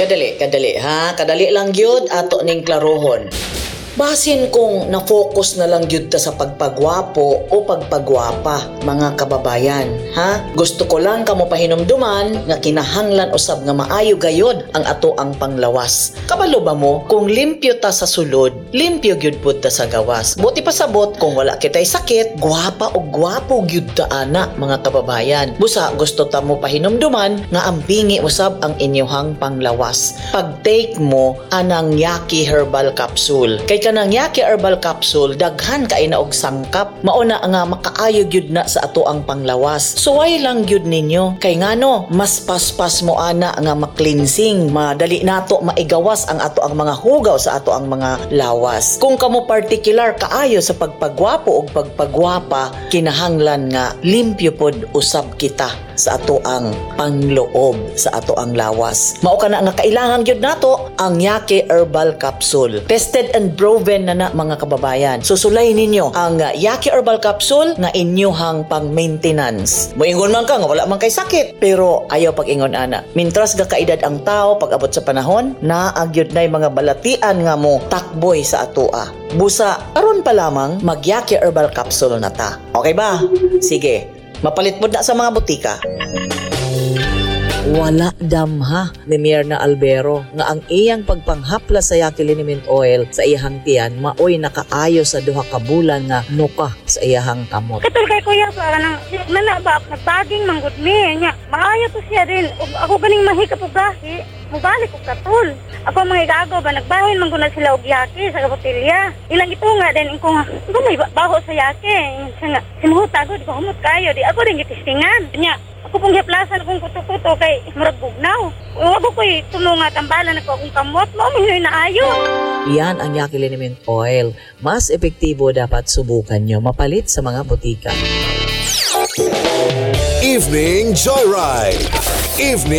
kadali ha. Kadali lang gyud ato ning klarohon. Basin kung na-focus na lang gyud ta sa pagpagwapo o pagpagwapa, mga kababayan, ha? Gusto ko lang kamo pahinumduman nga kinahanglan usab nga maayo gayod ang ato ang panglawas. Kabalo ba mo kung limpyo ta sa sulod, limpyo gyud pud ta sa gawas. Buti pasabot kung wala kitay sakit, gwapa o gwapo gyud ta ana, mga kababayan. Busa gusto ta mo pahinumduman nga ambingi usab ang inyohang panglawas. Pag-take mo anang Yaki Herbal Capsule. Kay kanang Yaki Herbal Capsule daghan kay na og sangkap, mauna nga makaayo gyud na sa ato ang panglawas. Suway lang gyud ninyo kay ngano mas paspas mo ana nga ma-cleansing, madali nato maigawas ang ato ang mga hugaw sa ato ang mga lawas. Kung kamo particular kaayo sa pagpagwapo o pagpagwapa, kinahanglan nga limpyo pod usab kita sa ato ang pangloob sa ato ang lawas. Mao kana nga kailangan gyud nato ang Yaki Herbal Capsule. Tested and proven na mga kababayan. Susulay ninyo ang Yaki Herbal Capsule nga inyohang pang-maintenance. Moingon man ka nga wala man kay sakit, pero ayaw pag-ingon ana. Mintras ga kaedad ang tao pag abot sa panahon, naagyod nay mga balatian nga mo takboy sa atoa. Busa aron pa lamang mag Yaki Herbal Capsule na ta. Okay ba? Sige. Mapalit mo na sa mga butika. Wala damha ni Myrna Albero nga ang iyang pagpanghapla sa Yaki Liniment Oil sa iyang tiyan maoy nakaayo sa duha ka bulan nga nuka sa iyang kamot. Katul kay kuya para nang manaba nagbaging manggod mi nya. Maayo to siya din. Ako ganing mahika po gahi. Mubalik ko katul. Ako mga igago ba nagbahin man guna sila og Yaki sa kabotilya. Ilang ito nga din ko nga may baho sa Yaki. Nga sinuhuta gud ko humot kayo di ako rin gitistingan. Nya ako pong hiplasan akong kuto-kuto kay murag bugnaw. Ako ko'y tumunga tambalan ako akong kamot. Maumihoy na ayo. Yan ang Yaki Liniment Oil. Mas epektibo dapat subukan nyo mapalit sa mga butika. Evening Joyride. Evening